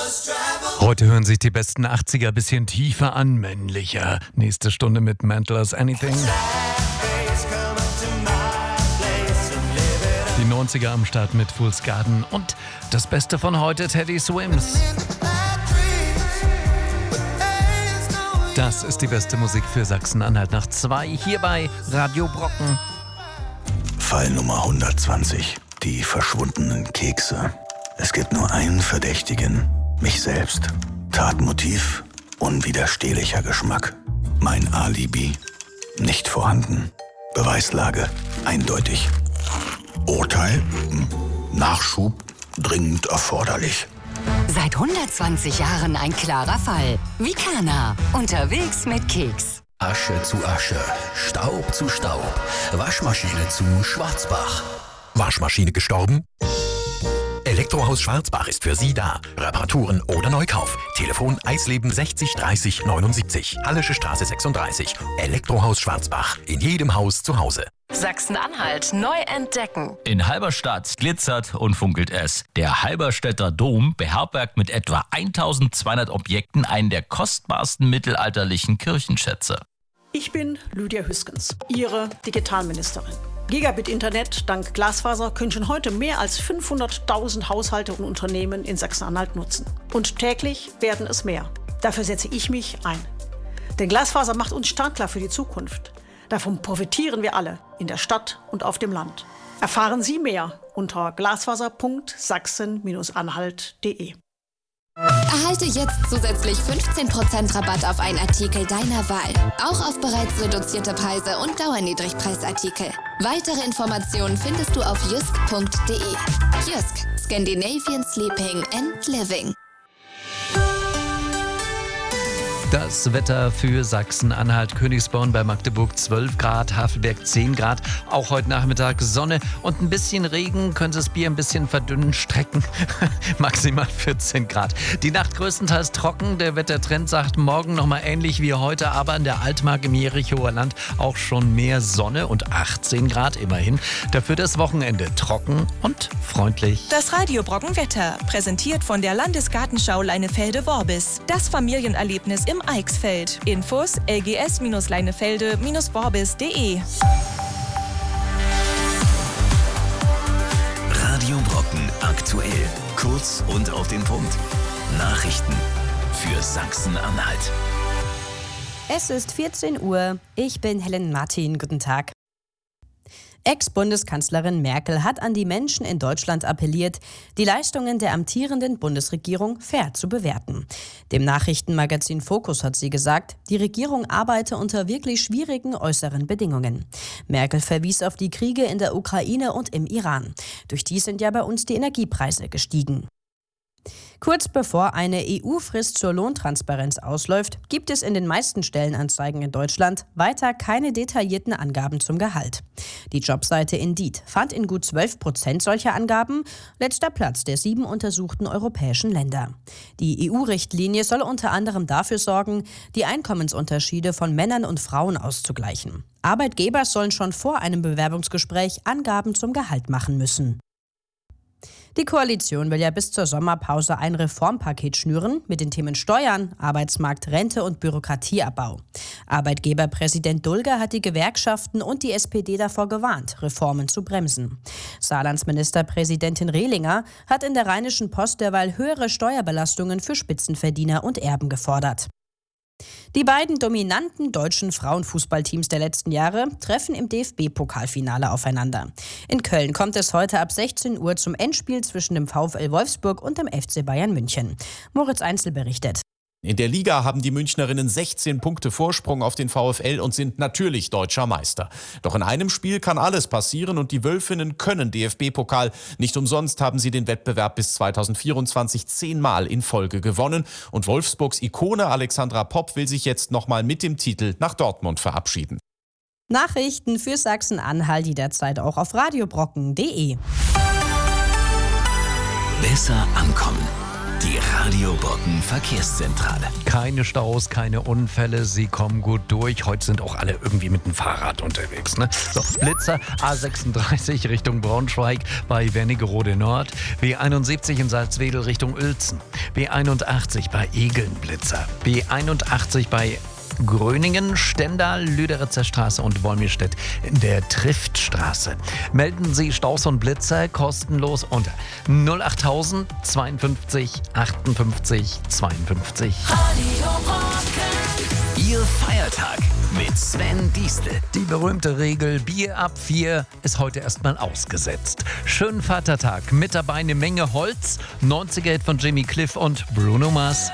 Heute hören sich die besten 80er bisschen tiefer an, männlicher. Nächste Stunde mit Mental as Anything. Die 90er am Start mit Fool's Garden und das Beste von heute, Teddy Swims. Das ist die beste Musik für Sachsen-Anhalt nach 2 hier bei Radio Brocken. Fall Nummer 120. Die verschwundenen Kekse. Es gibt nur einen Verdächtigen. Mich selbst. Tatmotiv. Unwiderstehlicher Geschmack. Mein Alibi. Nicht vorhanden. Beweislage. Eindeutig. Urteil. Nachschub. Dringend erforderlich. Seit 120 Jahren ein klarer Fall. Vikana. Unterwegs mit Keks. Asche zu Asche, Staub zu Staub, Waschmaschine zu Schwarzbach. Waschmaschine gestorben? Elektrohaus Schwarzbach ist für Sie da. Reparaturen oder Neukauf. Telefon Eisleben 60 30 79. Hallische Straße 36. Elektrohaus Schwarzbach. In jedem Haus zu Hause. Sachsen-Anhalt neu entdecken. In Halberstadt glitzert und funkelt es. Der Halberstädter Dom beherbergt mit etwa 1200 Objekten einen der kostbarsten mittelalterlichen Kirchenschätze. Ich bin Lydia Hüskens, Ihre Digitalministerin. Gigabit-Internet dank Glasfaser können schon heute mehr als 500.000 Haushalte und Unternehmen in Sachsen-Anhalt nutzen. Und täglich werden es mehr. Dafür setze ich mich ein. Denn Glasfaser macht uns startklar für die Zukunft. Davon profitieren wir alle, in der Stadt und auf dem Land. Erfahren Sie mehr unter glasfaser.sachsen-anhalt.de. Erhalte jetzt zusätzlich 15% Rabatt auf einen Artikel deiner Wahl. Auch auf bereits reduzierte Preise und Dauerniedrigpreisartikel. Weitere Informationen findest du auf jysk.de. Jysk, Scandinavian Sleeping and Living. Das Wetter für Sachsen-Anhalt, Königsborn bei Magdeburg 12 Grad, Havelberg 10 Grad, auch heute Nachmittag Sonne und ein bisschen Regen, könnte das Bier ein bisschen verdünnen, strecken, maximal 14 Grad. Die Nacht größtenteils trocken, der Wettertrend sagt morgen nochmal ähnlich wie heute, aber an der Altmark im Jerichoer Land auch schon mehr Sonne und 18 Grad immerhin. Dafür das Wochenende trocken und freundlich. Das Radio Brocken Wetter, präsentiert von der Landesgartenschau Leinefelde-Worbis. Das Familienerlebnis im Eichsfeld. Infos lgs-leinefelde-worbis.de. Radio Brocken aktuell. Kurz und auf den Punkt. Nachrichten für Sachsen-Anhalt. Es ist 14 Uhr. Ich bin Helen Martin. Guten Tag. Ex-Bundeskanzlerin Merkel hat an die Menschen in Deutschland appelliert, die Leistungen der amtierenden Bundesregierung fair zu bewerten. Dem Nachrichtenmagazin Focus hat sie gesagt, die Regierung arbeite unter wirklich schwierigen äußeren Bedingungen. Merkel verwies auf die Kriege in der Ukraine und im Iran. Durch die sind ja bei uns die Energiepreise gestiegen. Kurz bevor eine EU-Frist zur Lohntransparenz ausläuft, gibt es in den meisten Stellenanzeigen in Deutschland weiter keine detaillierten Angaben zum Gehalt. Die Jobseite Indeed fand in gut 12% solcher Angaben letzter Platz der 7 untersuchten europäischen Länder. Die EU-Richtlinie soll unter anderem dafür sorgen, die Einkommensunterschiede von Männern und Frauen auszugleichen. Arbeitgeber sollen schon vor einem Bewerbungsgespräch Angaben zum Gehalt machen müssen. Die Koalition will ja bis zur Sommerpause ein Reformpaket schnüren mit den Themen Steuern, Arbeitsmarkt, Rente und Bürokratieabbau. Arbeitgeberpräsident Dulger hat die Gewerkschaften und die SPD davor gewarnt, Reformen zu bremsen. Saarlandsministerpräsidentin Rehlinger hat in der Rheinischen Post derweil höhere Steuerbelastungen für Spitzenverdiener und Erben gefordert. Die beiden dominanten deutschen Frauenfußballteams der letzten Jahre treffen im DFB-Pokalfinale aufeinander. In Köln kommt es heute ab 16 Uhr zum Endspiel zwischen dem VfL Wolfsburg und dem FC Bayern München. Moritz Einzel berichtet. In der Liga haben die Münchnerinnen 16 Punkte Vorsprung auf den VfL und sind natürlich deutscher Meister. Doch in einem Spiel kann alles passieren und die Wölfinnen können DFB-Pokal. Nicht umsonst haben sie den Wettbewerb bis 2024 10-mal in Folge gewonnen. Und Wolfsburgs Ikone Alexandra Popp will sich jetzt nochmal mit dem Titel nach Dortmund verabschieden. Nachrichten für Sachsen-Anhalt jederzeit auch auf radiobrocken.de. Besser ankommen. Die Radio Brocken Verkehrszentrale. Keine Staus, keine Unfälle, sie kommen gut durch. Heute sind auch alle irgendwie mit dem Fahrrad unterwegs. Ne? So, Blitzer, A36 Richtung Braunschweig bei Wernigerode Nord, B71 in Salzwedel Richtung Uelzen, B81 bei Egeln Blitzer, B81 bei Gröningen, Stendal, Lüderitzer Straße und Wolmirstedt in der Triftstraße. Melden Sie Staus und Blitzer kostenlos unter 08000 52 58 52. Ihr Feiertag mit Sven Diestel. Die berühmte Regel Bier ab 4 ist heute erstmal ausgesetzt. Schönen Vatertag. Mit dabei eine Menge Holz, 90er-Hit von Jimmy Cliff und Bruno Mars.